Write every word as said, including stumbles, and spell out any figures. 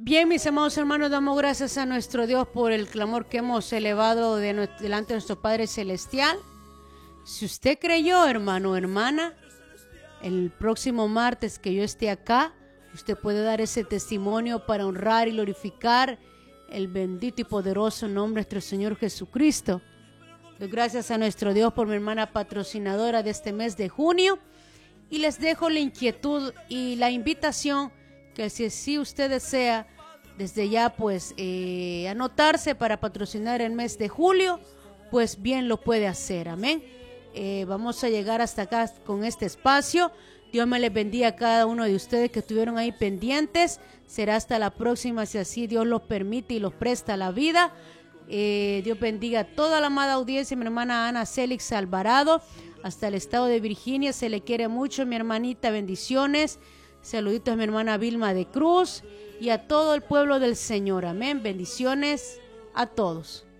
Bien, mis amados hermanos, damos gracias a nuestro Dios por el clamor que hemos elevado de nuestro, delante de nuestro Padre Celestial. Si usted creyó, hermano o hermana, el próximo martes que yo esté acá, usted puede dar ese testimonio para honrar y glorificar el bendito y poderoso nombre de nuestro Señor Jesucristo. Doy gracias a nuestro Dios por mi hermana patrocinadora de este mes de junio y les dejo la inquietud y la invitación que si, si usted desea desde ya pues eh, anotarse para patrocinar el mes de julio, pues bien lo puede hacer, amén. Eh, vamos a llegar hasta acá con este espacio. Dios me les bendiga a cada uno de ustedes que estuvieron ahí pendientes. Será hasta la próxima, si así Dios los permite y los presta la vida. Eh, Dios bendiga a toda la amada audiencia, mi hermana Ana Célix Alvarado, hasta el estado de Virginia, se le quiere mucho, mi hermanita, bendiciones. Saluditos a mi hermana Vilma de Cruz y a todo el pueblo del Señor, amén, bendiciones a todos.